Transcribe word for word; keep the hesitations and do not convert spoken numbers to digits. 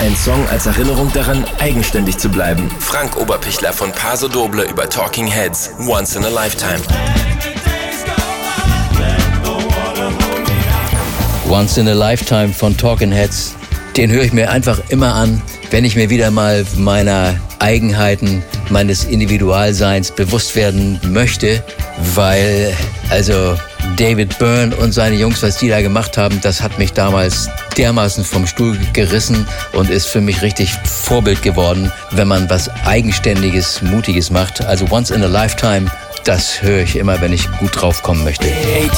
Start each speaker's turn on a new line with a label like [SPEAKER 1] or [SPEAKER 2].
[SPEAKER 1] Ein Song als Erinnerung daran, eigenständig zu bleiben. Frank Oberpichler von Paso Doble über Talking Heads. Once in a Lifetime.
[SPEAKER 2] Once in a Lifetime von Talking Heads. Den höre ich mir einfach immer an, wenn ich mir wieder mal meiner Eigenheiten, meines Individualseins bewusst werden möchte, weil also David Byrne und seine Jungs, was die da gemacht haben, das hat mich damals dermaßen vom Stuhl gerissen und ist für mich richtig Vorbild geworden, wenn man was Eigenständiges, Mutiges macht. Also Once in a Lifetime, das höre ich immer, wenn ich gut drauf kommen möchte.